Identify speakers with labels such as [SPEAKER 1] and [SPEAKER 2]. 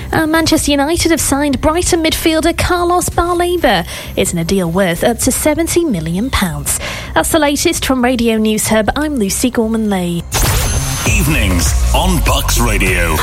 [SPEAKER 1] Manchester United have signed Brighton midfielder Carlos Baleba. It's in a deal worth up to £70 million. That's the latest from Radio News Hub. I'm Lucy Gorman-Lee.
[SPEAKER 2] Evenings on Bucks Radio.